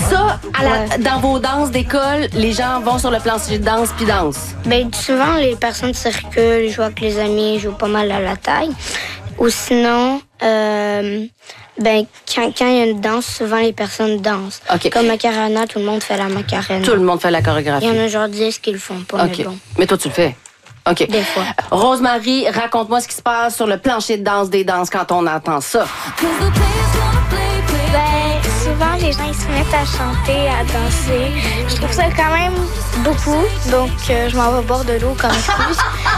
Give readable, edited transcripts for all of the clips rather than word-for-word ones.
Ça, dans vos danses d'école, les gens vont sur le plancher de danse puis dansent. Ben, souvent, les personnes circulent, jouent avec les amis, jouent pas mal à la taille. Ou sinon, ben, quand il y a une danse, souvent les personnes dansent. Okay. Comme Macarena, tout le monde fait la Macarena. Tout le monde fait la chorégraphie. Il y en a genre 10 qui le font pas, mais bon. Mais toi, tu le fais? OK. Des fois. Rosemary, raconte-moi ce qui se passe sur le plancher de danse des danses quand on entend ça. Ben, souvent, les gens, ils se mettent à chanter, à danser. Je trouve ça quand même beaucoup, donc je m'en vais boire de l'eau comme excuse.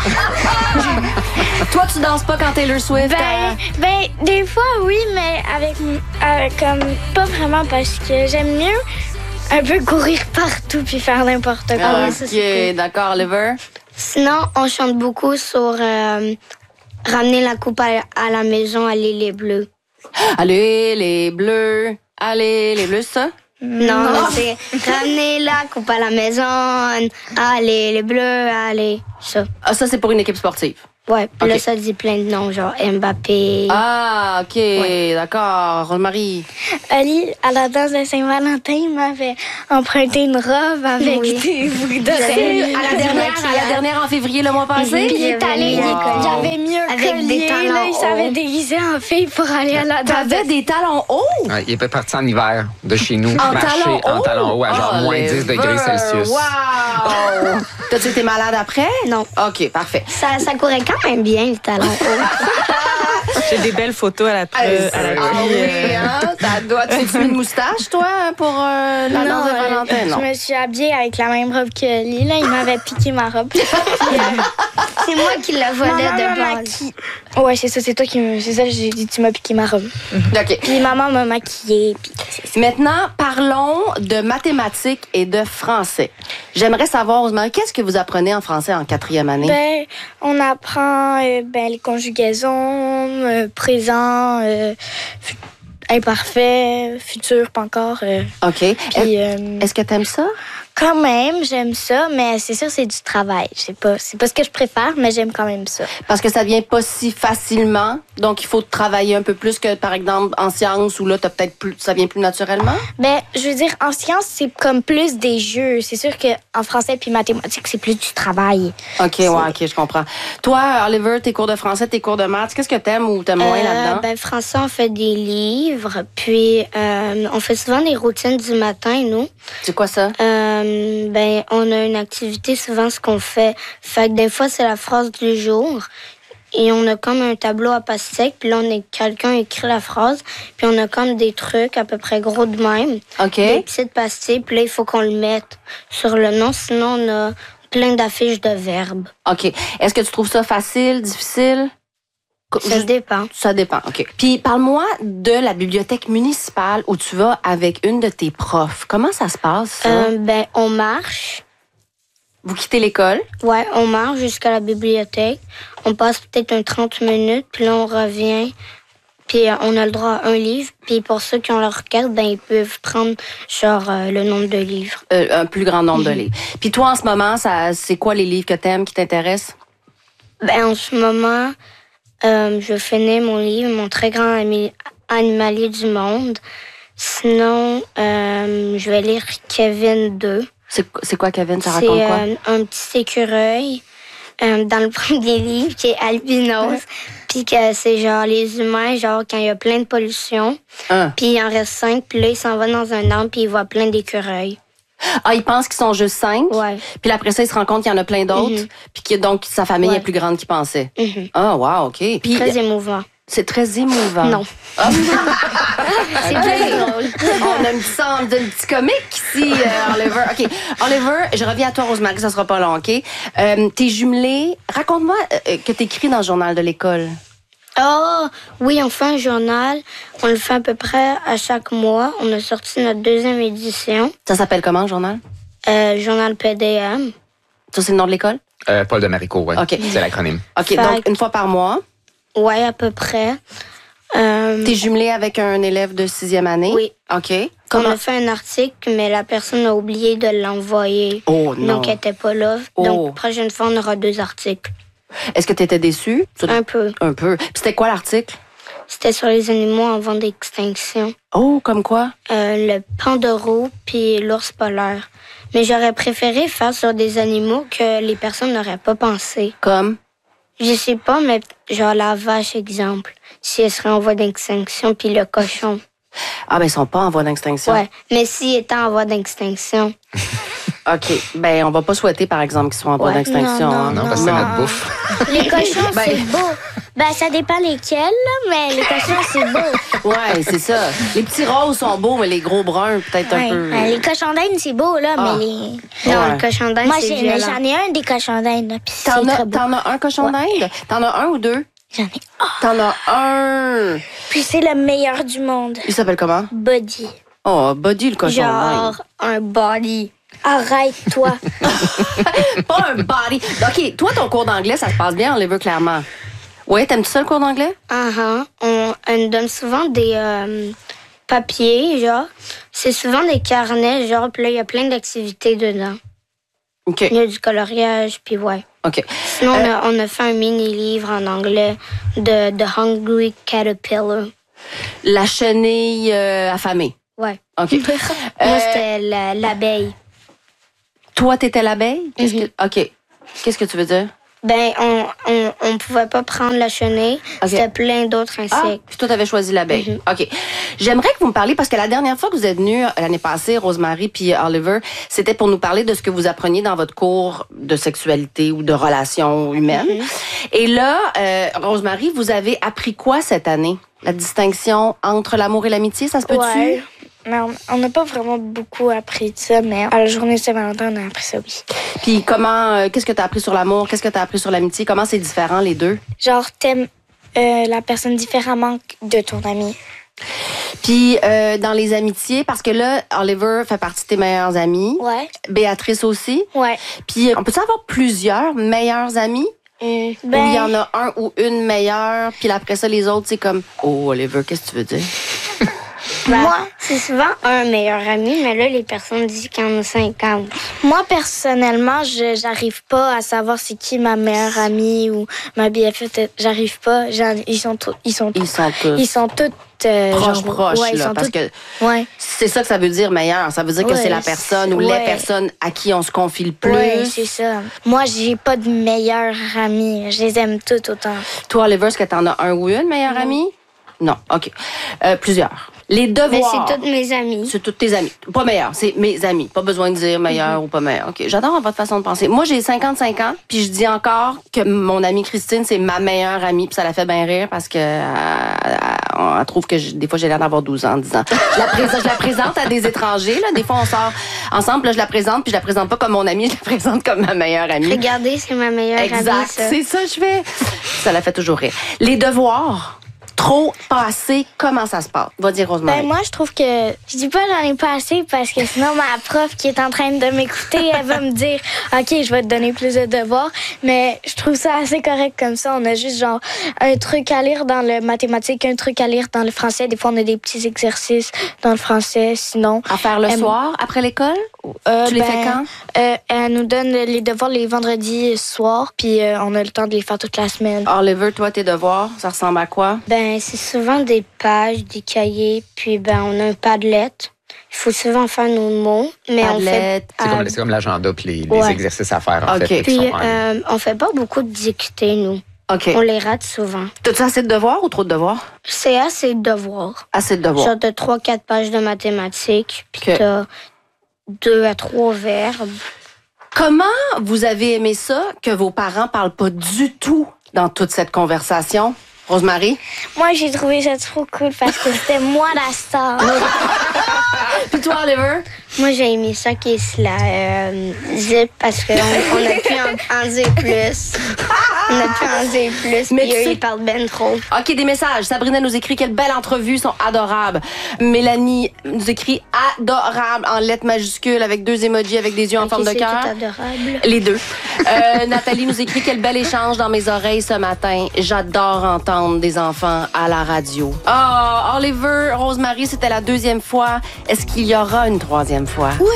Toi, tu danses pas quand Taylor Swift? Ben, des fois, oui, mais avec comme pas vraiment parce que j'aime mieux un peu courir partout puis faire n'importe quoi. Ah, Ça, OK, c'est cool. d'accord, Oliver. Sinon, on chante beaucoup sur ramener la coupe à la maison, aller les bleus. Allez, les bleus. Allez, les bleus, ça? Non, c'est ramener la coupe à la maison, allez les bleus, allez. Ça. Ah, ça, c'est pour une équipe sportive. Ouais, puis là, OK. ça dit plein de noms, genre Mbappé. Ah, OK, d'accord. Rosemary. Ali, à la danse de Saint-Valentin, m'avait emprunté une robe avec des boucles d'oreilles. À la dernière en février le mois passé? Puis il est allé, Wow. j'avais mis un Avec collier, des talons là, il s'avait hauts. déguisé en fille pour aller à la danse. T'avais des talons hauts? Ouais, il était parti en hiver de chez nous, En marcher talons en hauts? talons hauts à genre moins 10 degrés Celsius. Wow! T'as-tu été malade après? Non. OK, parfait. Ça courait quand même bien, le talon haut. J'ai des belles photos à la Ah pluie. oui, hein? Ça doit... Tu fais une moustache, toi, pour la danse de Valentin? Je Non. me suis habillée avec la même robe que lui. Là, il m'avait piqué ma robe. C'est moi qui la volais Maman de m'a base. maquillée. Ouais, c'est ça, c'est toi qui me. C'est ça, j'ai dit, tu m'as piqué ma robe. OK. Puis maman m'a maquillée. Puis c'est ça. Maintenant, parlons de mathématiques et de français. J'aimerais savoir, Rosemary, qu'est-ce que vous apprenez en français en 4e année? Ben, on apprend les conjugaisons, présent, imparfait, futur, pas encore. OK. Puis, Est-ce que t'aimes ça? quand même, j'aime ça, mais c'est sûr, c'est du travail. C'est pas ce que je préfère, mais j'aime quand même ça. Parce que ça vient pas si facilement. Donc, il faut travailler un peu plus que, par exemple, en sciences, où là, t'as peut-être plus, ça vient plus naturellement. Ben, je veux dire, en sciences, c'est comme plus des jeux. C'est sûr qu'en français puis mathématiques, c'est plus du travail. OK, ouais, OK, je comprends. Toi, Oliver, tes cours de français, tes cours de maths, qu'est-ce que t'aimes ou t'aimes moins là-dedans? Ben, français, on fait des livres, puis on fait souvent des routines du matin, nous. C'est quoi ça? Ben, on a une activité, souvent, ce qu'on fait. Fait que des fois, c'est la phrase du jour. Et on a comme un tableau à pastèque, puis là, quelqu'un écrit la phrase, puis on a comme des trucs à peu près gros de même. OK. Des petites pastilles, puis là, il faut qu'on le mette sur le nom, sinon on a plein d'affiches de verbes. OK. Est-ce que tu trouves ça facile, difficile? Ça dépend. Ça dépend, OK. Puis, parle-moi de la bibliothèque municipale où tu vas avec une de tes profs. Comment ça se passe, ça? Ben, on marche. Vous quittez l'école? Ouais, on marche jusqu'à la bibliothèque. On passe peut-être 30 minutes, puis là, on revient. Puis on a le droit à un livre. Puis pour ceux qui ont leur carte, ben ils peuvent prendre genre le nombre de livres. Un plus grand nombre de livres. Puis toi, en ce moment, c'est quoi les livres que t'aimes, qui t'intéressent? Ben, en ce moment, je finis mon livre, Mon très grand animalier du monde. Sinon, je vais lire Kevin 2. C'est quoi, Kevin? Ça raconte quoi? C'est un petit écureuil dans le premier livre qui est albinos. Puis que c'est genre les humains, genre quand il y a plein de pollution. Puis il en reste 5, puis là, il s'en va dans un arbre, puis il voit plein d'écureuils. Ah, il pense qu'ils sont juste 5? Ouais. Puis après ça, il se rend compte qu'il y en a plein d'autres. Puis que donc, sa famille est plus grande qu'il pensait. Ah, wow, OK. Puis, Très émouvant. c'est très émouvant. Non. Ah. C'est très drôle. On a un petit sens d'un petit comique ici, Oliver. OK. Oliver, je reviens à toi, Rosemary, ça sera pas long, OK? T'es jumelée. Raconte-moi que t'écris dans le journal de l'école. Oh, oui, on fait un journal. On le fait à peu près à chaque mois. On a sorti notre 2e édition. Ça s'appelle comment, le journal? Journal PDM. Ça, c'est le nom de l'école? Paul de Marico, oui. OK. C'est l'acronyme. OK, donc une fois par mois. Ouais, à peu près. T'es jumelée avec un élève de 6e année? Oui. OK. On a fait un article, mais la personne a oublié de l'envoyer. Oh, non. Donc, elle n'était pas là. Oh. Donc, la prochaine fois, on aura 2 articles. Est-ce que t'étais déçue? Un peu. Un peu. Puis c'était quoi l'article? C'était sur les animaux en voie d'extinction. Oh, comme quoi? Le pangolin puis l'ours polaire. Mais j'aurais préféré faire sur des animaux que les personnes n'auraient pas pensé. Comme? Je sais pas, mais genre la vache, exemple. Si elle serait en voie d'extinction, puis le cochon. Ah, ben, ils sont pas en voie d'extinction. Ouais, mais s'il était en voie d'extinction. OK. Ben, on va pas souhaiter, par exemple, qu'ils soient en voie d'extinction. Non, hein. Non, parce que c'est notre bouffe. Les cochons, c'est beau. Ben, ça dépend lesquels, là, mais les cochons, c'est beau. Ouais, c'est ça. Les petits roses sont beaux, mais les gros bruns, peut-être un Ouais. peu. Ben, les cochons d'Inde, c'est beau, là, Ah. mais les... Non, Ouais. le cochon d'Inde, Moi, c'est violent. j'en ai un des cochons d'Inde, là, puis c'est T'en très beau. as un cochon d'Inde? T'en as un ou deux? J'en ai un. T'en as un. Puis c'est le meilleur du monde. Il s'appelle comment? Buddy. Oh, Buddy, le cochon Genre un body. Arrête-toi. d'Inde. Pas un body. OK, toi, ton cours d'anglais, ça se passe bien, Oliver, clairement. Oui, t'aimes-tu ça, le cours d'anglais? On nous donne souvent des papiers, genre. C'est souvent des carnets, genre, puis là, il y a plein d'activités dedans. OK. Il y a du coloriage, puis ouais. OK. Sinon, on a fait un mini-livre en anglais de The Hungry Caterpillar. La chenille affamée. Ouais. OK. Moi, c'était l'abeille. Toi, t'étais l'abeille? OK. Qu'est-ce que tu veux dire? Ben, on pouvait pas prendre la chenille. Ok. C'était plein d'autres Ah, insectes. puis toi, t'avais choisi l'abeille. OK. J'aimerais que vous me parliez, parce que la dernière fois que vous êtes venus, l'année passée, Rosemary puis Oliver, c'était pour nous parler de ce que vous appreniez dans votre cours de sexualité ou de relations humaines. Et là, Rosemary, vous avez appris quoi cette année? La distinction entre l'amour et l'amitié, ça se peut-tu? Ouais. Mais on n'a pas vraiment beaucoup appris de ça, mais à la journée Saint-Valentin, on a appris ça, oui. Puis comment, qu'est-ce que tu as appris sur l'amour? Qu'est-ce que tu as appris sur l'amitié? Comment c'est différent, les deux? Genre, t'aimes la personne différemment de ton ami. Puis dans les amitiés, parce que là, Oliver fait partie de tes meilleurs amis. Ouais. Béatrice aussi. Ouais. Puis on peut-tu avoir plusieurs meilleurs amis? Ou il y en a un ou une meilleure, puis après ça, les autres, c'est comme... Oh, Oliver, qu'est-ce que tu veux dire? Moi, c'est souvent un meilleur ami, mais là, les personnes disent qu'il y en a 50. Moi, personnellement, j'arrive pas à savoir c'est qui ma meilleure amie ou ma BFF. J'arrive pas. Ils sont tous. Ils sont tous proches, ouais, ils là, sont parce tous- que Ouais. c'est ça que ça veut dire meilleur. Ça veut dire que Ouais, c'est la personne ou les ouais. personnes à qui on se confie le plus. Ouais, c'est ça. Moi, j'ai pas de meilleure amie. Je les aime toutes autant. Toi, Oliver, est-ce que t'en as un ou une meilleure amie? Non, OK. Plusieurs. Les Mais devoirs. c'est toutes mes amies. C'est tous tes amis. Pas meilleurs, c'est mes amis. Pas besoin de dire meilleur ou pas meilleur. OK, j'adore votre façon de penser. Moi, j'ai 55 ans, puis je dis encore que mon amie Christine, c'est ma meilleure amie, puis ça la fait bien rire parce que elle trouve que des fois, j'ai l'air d'avoir 12 ans en 10 ans. Je la présente à des étrangers, là. Des fois, on sort ensemble, là, je la présente, puis je la présente pas comme mon amie, je la présente comme ma meilleure amie. Regardez, c'est ma meilleure amie, Exact, ça. c'est ça que je fais. Ça la fait toujours rire. Les devoirs, trop, pas assez, comment ça se passe? Va dire Rosemary. Ben, moi, je trouve que. Je dis pas j'en ai pas assez parce que sinon, ma prof qui est en train de m'écouter, elle va me dire OK, je vais te donner plus de devoirs. Mais je trouve ça assez correct comme ça. On a juste genre un truc à lire dans le mathématique, un truc à lire dans le français. Des fois, on a des petits exercices dans le français. Sinon. À faire le soir, après l'école? Tu les fais quand? Elle nous donne les devoirs les vendredis soirs, puis on a le temps de les faire toute la semaine. Oliver, toi, tes devoirs, ça ressemble à quoi? Ben, c'est souvent des pages, des cahiers, puis ben, on a un Padlet. Il faut souvent faire nos mots, mais Padlet. C'est comme l'agenda puis les Ouais. exercices à faire, en OK. fait. Puis on fait pas beaucoup de dictées, nous. OK. On les rate souvent. T'as-tu assez de devoirs ou trop de devoirs? C'est assez de devoirs. Assez de devoirs. Genre de 3-4 pages de mathématiques, puis OK. t'as 2 à 3 verbes. Comment vous avez aimé ça que vos parents parlent pas du tout dans toute cette conversation? Rosemary? Moi, j'ai trouvé ça trop cool parce que c'était moi la star. Puis toi, Oliver? Moi, j'ai aimé ça qui est la zip parce qu'on a pu en dire plus. On a pu en dire plus, Mais puis tu eux, sais- ils parlent ben trop. OK, des messages. Sabrina nous écrit quelle belle entrevue, sont adorables. Mélanie nous écrit adorable en lettres majuscules avec 2 emojis avec des yeux en Ok, forme de c'est cœur. tout adorable. Les deux. Nathalie nous écrit quel bel échange dans mes oreilles ce matin. J'adore entendre des enfants à la radio. Oh, Oliver, Rosemary, c'était la 2e fois. Est-ce qu'il y aura une 3e fois? Oui!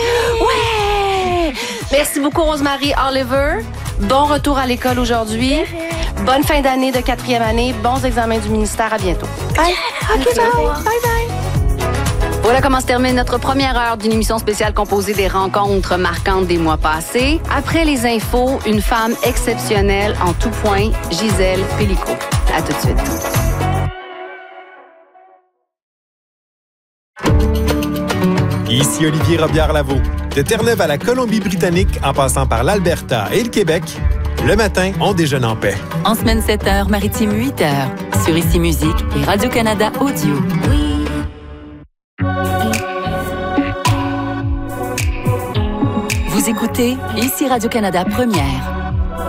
Ouais! Merci beaucoup, Rosemary, Oliver. Bon retour à l'école aujourd'hui. Bonne fin d'année de 4e année. Bons examens du ministère. À bientôt. Bye. OK, bye. Bye. Voilà comment se termine notre première heure d'une émission spéciale composée des rencontres marquantes des mois passés. Après les infos, une femme exceptionnelle en tout point, Gisèle Pélicaud. À tout de suite. Ici Olivier Robillard-Lavaux. De Terre-Neuve à la Colombie-Britannique, en passant par l'Alberta et le Québec, le matin, on déjeune en paix. En semaine 7h, maritime 8h. Sur Ici Musique et Radio-Canada Audio. Vous écoutez Ici Radio-Canada Première.